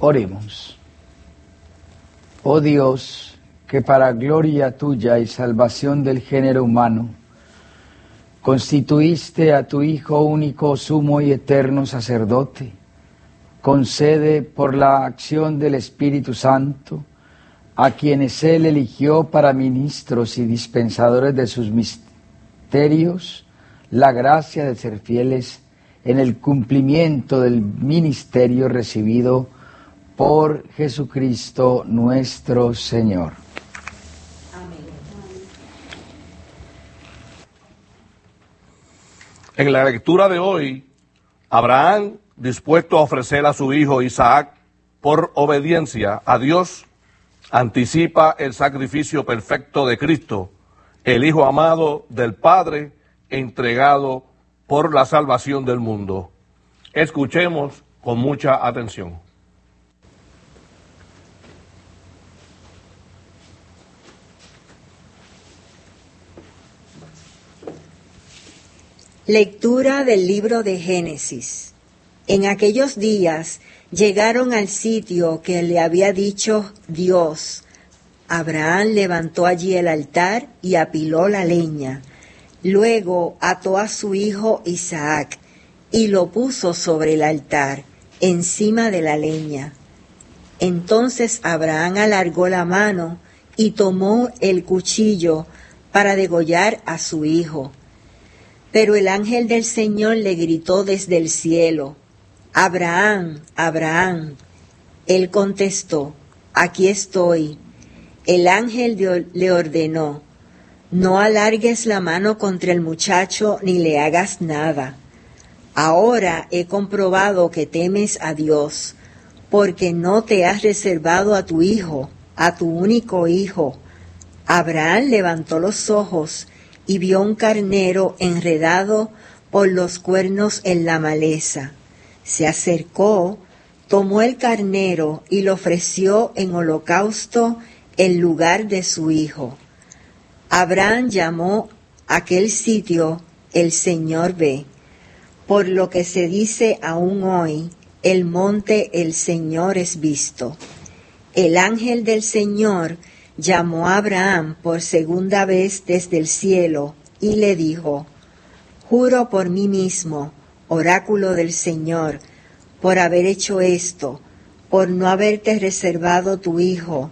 Oremos. Oh Dios, que para gloria tuya y salvación del género humano, constituiste a tu Hijo único, sumo y eterno sacerdote, concede por la acción del Espíritu Santo, a quienes Él eligió para ministros y dispensadores de sus misterios, la gracia de ser fieles en el cumplimiento del ministerio recibido por Jesucristo nuestro Señor. Amén. En la lectura de hoy, Abraham, dispuesto a ofrecer a su hijo Isaac por obediencia a Dios, anticipa el sacrificio perfecto de Cristo, el Hijo amado del Padre, entregado por la salvación del mundo. Escuchemos con mucha atención. Lectura del libro de Génesis. En aquellos días llegaron al sitio que le había dicho Dios. Abraham levantó allí el altar y apiló la leña. Luego ató a su hijo Isaac y lo puso sobre el altar, encima de la leña. Entonces Abraham alargó la mano y tomó el cuchillo para degollar a su hijo. Pero el ángel del Señor le gritó desde el cielo: «Abraham, Abraham». Él contestó: «Aquí estoy». El ángel le ordenó: «No alargues la mano contra el muchacho ni le hagas nada. Ahora he comprobado que temes a Dios, porque no te has reservado a tu hijo, a tu único hijo». Abraham levantó los ojos y vio un carnero enredado por los cuernos en la maleza. Se acercó, tomó el carnero y lo ofreció en holocausto en lugar de su hijo. Abraham llamó aquel sitio El Señor ve, por lo que se dice aún hoy, el monte El Señor es visto. El ángel del Señor llamó a Abraham por segunda vez desde el cielo y le dijo: «Juro por mí mismo, oráculo del Señor, por haber hecho esto, por no haberte reservado tu hijo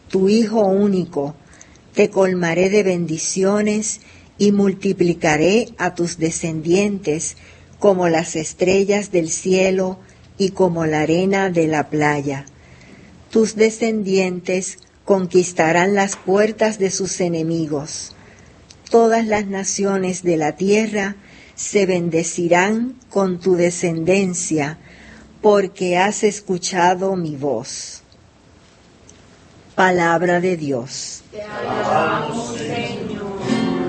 único, te colmaré de bendiciones y multiplicaré a tus descendientes como las estrellas del cielo y como la arena de la playa. Tus descendientes conquistarán las puertas de sus enemigos. Todas las naciones de la tierra se bendecirán con tu descendencia, porque has escuchado mi voz». Palabra de Dios. Te alabamos, Señor.